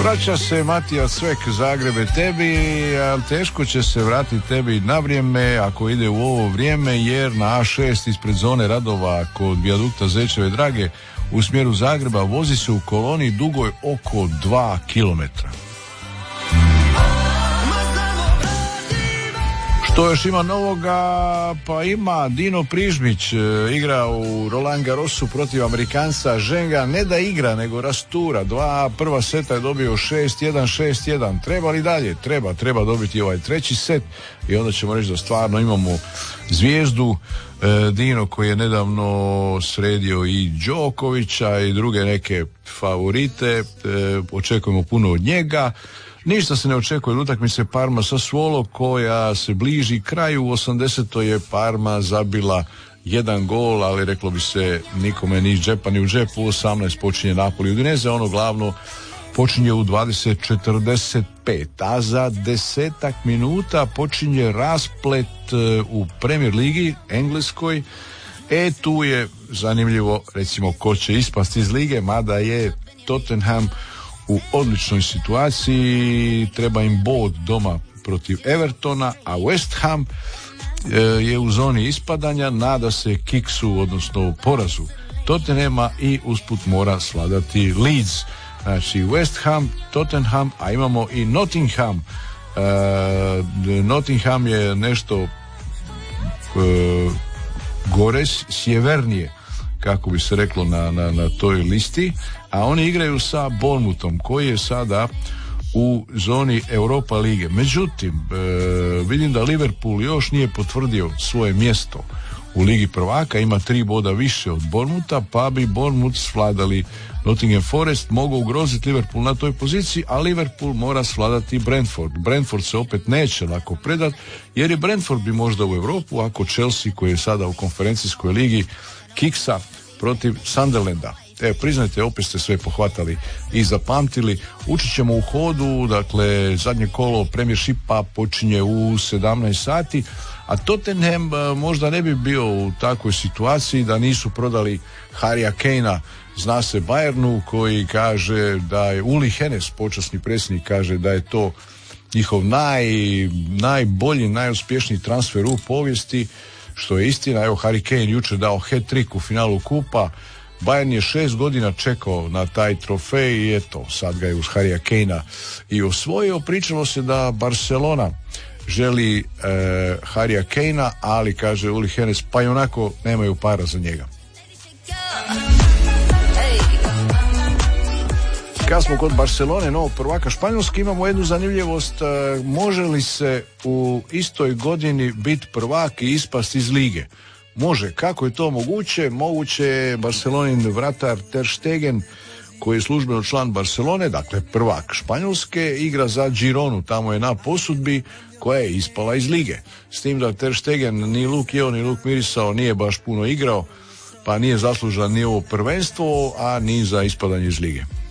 Vraća se Matija Cvek, Zagrebe tebi, ali teško će se vratiti tebi na vrijeme ako ide u ovo vrijeme, jer na A6 ispred zone radova kod vijadukta Zečeve Drage u smjeru Zagreba vozi se u koloni dugoj oko 2 kilometra. Što još ima novoga? Pa ima Dino Prižmić, igra u Roland Garrosu protiv Amerikanca Ženga, ne da igra nego rastura. Dva prva seta je dobio 6-1, 6-1. Treba li dalje? Treba dobiti ovaj treći set i onda ćemo reći da stvarno imamo zvijezdu. Dino koji je nedavno sredio i Đokovića i druge neke favorite, očekujemo puno od njega. Ništa se ne očekuje od utakmice Parma Sassuolo koja se bliži kraju. U 80. je Parma zabila jedan gol, ali reklo bi se nikome ni iz džepa ni u džepu. 18 počinje Napoli Udinese, ono glavno počinje u 20:45, a za 10 minuta počinje rasplet u Premier ligi engleskoj. Tu je zanimljivo recimo ko će ispasti iz lige, mada je Tottenham u odličnoj situaciji, treba im bod doma protiv Evertona, a West Ham je u zoni ispadanja, nada se kiksu, odnosno porazu Tottenhama i usput mora svladati Leeds. Znači West Ham, Tottenham, a imamo i Nottingham. Nottingham je nešto gore, sjevernije, kako bi se reklo na toj listi, a oni igraju sa Bournemouthom koji je sada u zoni Europa lige. Međutim, vidim da Liverpool još nije potvrdio svoje mjesto u Ligi prvaka, ima 3 boda više od Bournemoutha, pa bi Bournemouth svladali Nottingham Forest, mogao ugroziti Liverpool na toj poziciji, a Liverpool mora svladati Brentford. Brentford se opet neće lako predat, jer je Brentford bi možda u Europu ako Chelsea koji je sada u konferencijskoj ligi kiksa protiv Sunderlanda. Priznajte, opet ste sve pohvatali i zapamtili. Učit ćemo u hodu, dakle zadnje kolo Premiershipa počinje u 17 sati, a Tottenham možda ne bi bio u takvoj situaciji da nisu prodali Harrya Kanea. Zna se Bayernu koji kaže da je Uli Hoeneß, počasni predsjednik, kaže da je to njihov najbolji, najuspješniji transfer u povijesti, što je istina. Evo, Harry Kane jučer dao hat-trick u finalu kupa. Bayern je 6 godina čekao na taj trofej i eto, sad ga je uz Harrya Kanea i osvojio. Pričalo se da Barcelona želi Harrya Kanea, ali kaže Uli Hoeneß, pa i onako nemaju para za njega. Kad smo kod Barcelone, novog prvaka Španjolske, imamo jednu zanimljivost. Može li se u istoj godini biti prvak i ispast iz lige? Može. Kako je to moguće? Moguće je Barcelonin vratar Ter Stegen, koji je službeno član Barcelone, dakle prvak Španjolske, igra za Gironu, tamo je na posudbi, koja je ispala iz lige. S tim da Ter Stegen ni luk jeo, ni luk mirisao, nije baš puno igrao, pa nije zaslužan ni ovo prvenstvo, a ni za ispadanje iz lige.